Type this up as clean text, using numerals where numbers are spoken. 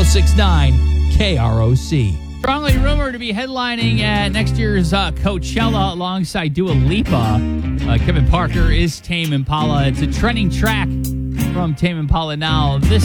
1069 KROC. Strongly rumored to be headlining at next year's Coachella alongside Dua Lipa. Kevin Parker is Tame Impala. It's a trending track from Tame Impala now. This